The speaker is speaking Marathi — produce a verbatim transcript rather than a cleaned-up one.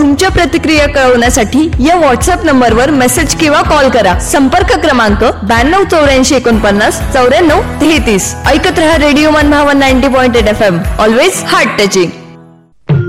तुमच्या प्रतिक्रिया कळवण्यासाठी या व्हॉट्सअप नंबरवर मेसेज किंवा कॉल करा. संपर्क क्रमांक ब्याण्णव चौऱ्याऐंशी एकोणपन्नास चौऱ्याण्णव तेहतीस. ऐकत रहा रेडिओ मनभावन ninety point eight F M. Always heart touching.